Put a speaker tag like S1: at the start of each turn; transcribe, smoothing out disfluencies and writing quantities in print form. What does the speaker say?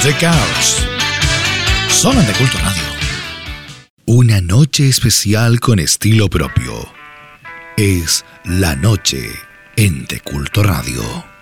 S1: The Cars. Solo en The Culto Radio. Una noche especial con estilo propio. Es la noche en The Culto Radio.